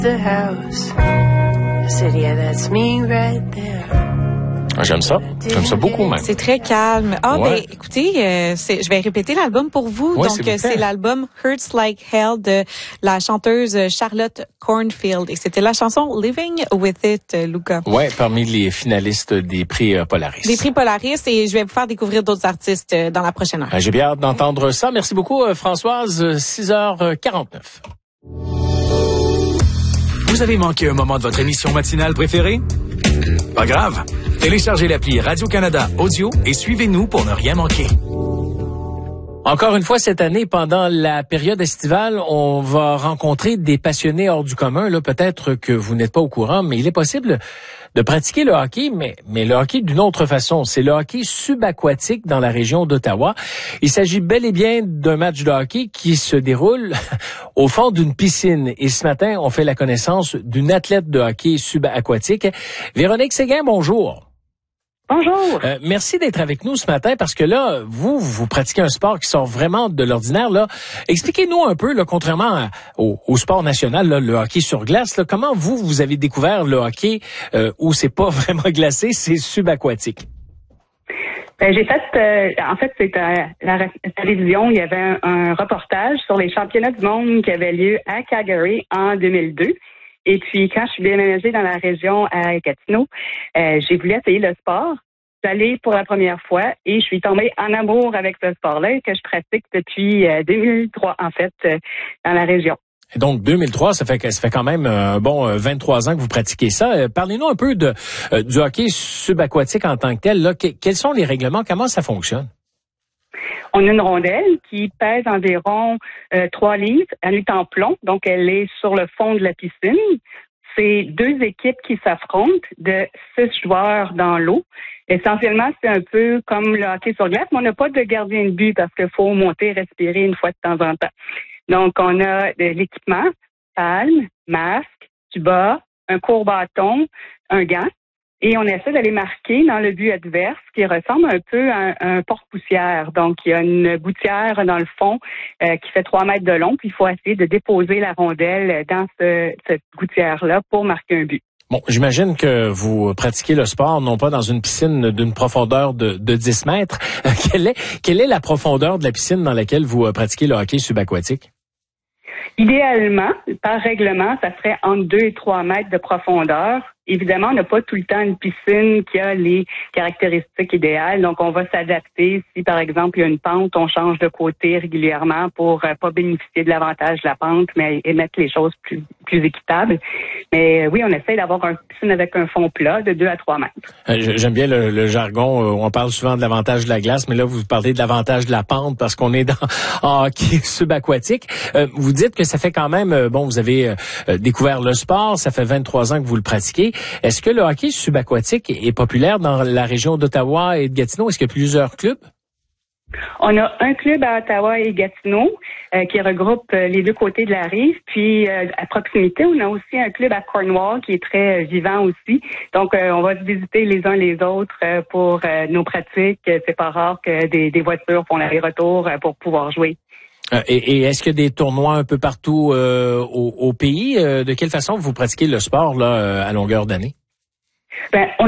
the house. I said, yeah, that's me right there. J'aime ça beaucoup même. C'est très calme. Ouais. Écoutez, je vais répéter l'album pour vous. Ouais, Donc c'est l'album Hurts Like Hell de la chanteuse Charlotte Cornfield et c'était la chanson Living With It, Luca. Ouais, parmi les finalistes des prix Polaris. Des prix Polaris et je vais vous faire découvrir d'autres artistes dans la prochaine heure. J'ai bien hâte d'entendre ça. Merci beaucoup Françoise, 6h49. Vous avez manqué un moment de votre émission matinale préférée? Pas grave. Téléchargez l'appli Radio-Canada Audio et suivez-nous pour ne rien manquer. Encore une fois, cette année, pendant la période estivale, on va rencontrer des passionnés hors du commun. Là, peut-être que vous n'êtes pas au courant, mais il est possible de pratiquer le hockey, mais le hockey d'une autre façon. C'est le hockey subaquatique dans la région d'Ottawa. Il s'agit bel et bien d'un match de hockey qui se déroule au fond d'une piscine. Et ce matin, on fait la connaissance d'une athlète de hockey subaquatique. Véronique Séguin, bonjour. Bonjour. Merci d'être avec nous ce matin parce que là, vous pratiquez un sport qui sort vraiment de l'ordinaire. Là, expliquez-nous un peu, là, contrairement au sport national, là, le hockey sur glace, là, comment vous avez découvert le hockey où c'est pas vraiment glacé, c'est subaquatique? J'ai fait, en fait, c'est à la télévision, il y avait un reportage sur les championnats du monde qui avaient lieu à Calgary en 2002. Et puis, quand je suis déménagée dans la région à Gatineau, j'ai voulu essayer le sport. Je suis allée pour la première fois et je suis tombée en amour avec ce sport-là que je pratique depuis 2003, en fait, dans la région. Et donc, 2003, ça fait quand même un bon 23 ans que vous pratiquez ça. Parlez-nous un peu du hockey subaquatique en tant que tel. Là. Quels sont les règlements? Comment ça fonctionne? On a une rondelle qui pèse environ 3 livres. Elle est en plomb, donc elle est sur le fond de la piscine. C'est 2 équipes qui s'affrontent de 6 joueurs dans l'eau. Essentiellement, c'est un peu comme le hockey sur glace, mais on n'a pas de gardien de but parce qu'il faut monter, respirer une fois de temps en temps. Donc, on a de l'équipement, palme, masque, tuba, un court bâton, un gant. Et on essaie d'aller marquer dans le but adverse qui ressemble un peu à un porte-poussière. Donc, il y a une gouttière dans le fond qui fait 3 mètres de long. Puis, il faut essayer de déposer la rondelle dans cette gouttière-là pour marquer un but. Bon, j'imagine que vous pratiquez le sport non pas dans une piscine d'une profondeur de 10 mètres. Quelle est la profondeur de la piscine dans laquelle vous pratiquez le hockey subaquatique? Idéalement, par règlement, ça serait entre 2 et 3 mètres de profondeur. Évidemment, on n'a pas tout le temps une piscine qui a les caractéristiques idéales. Donc, on va s'adapter. Si, par exemple, il y a une pente, on change de côté régulièrement pour pas bénéficier de l'avantage de la pente, mais mettre les choses plus équitables. Mais oui, on essaie d'avoir une piscine avec un fond plat de 2 à 3 mètres. J'aime bien le jargon. On parle souvent de l'avantage de la glace, mais là, vous parlez de l'avantage de la pente parce qu'on est en hockey subaquatique. Vous dites que ça fait quand même, vous avez découvert le sport, ça fait 23 ans que vous le pratiquez. Est-ce que le hockey subaquatique est populaire dans la région d'Ottawa et de Gatineau? Est-ce qu'il y a plusieurs clubs? On a un club à Ottawa et Gatineau qui regroupe les 2 côtés de la rive. Puis à proximité, on a aussi un club à Cornwall qui est très vivant aussi. Donc on va se visiter les uns les autres pour nos pratiques. C'est pas rare que des voitures font l'aller-retour pour pouvoir jouer. Et est-ce qu'il y a des tournois un peu partout au pays? De quelle façon vous pratiquez le sport là à longueur d'année? On